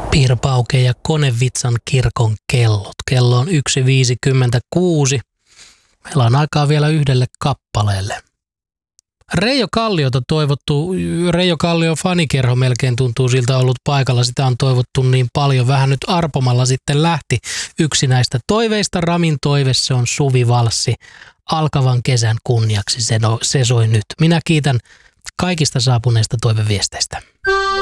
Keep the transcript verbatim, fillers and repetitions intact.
Piirpauke ja Konevitsan kirkon kellot. Kello on yksi viisikymmentäkuusi. Meillä on aikaa vielä yhdelle kappaleelle. Reijo Kalliota toivottu, Reijo Kallion fanikerho melkein tuntuu siltä ollut paikalla. Sitä on toivottu niin paljon. Vähän nyt arpomalla sitten lähti yksi näistä toiveista. Ramin toive, se on Suvivalssi. Alkavan kesän kunniaksi se, no, se soi nyt. Minä kiitän kaikista saapuneista toiveviesteistä.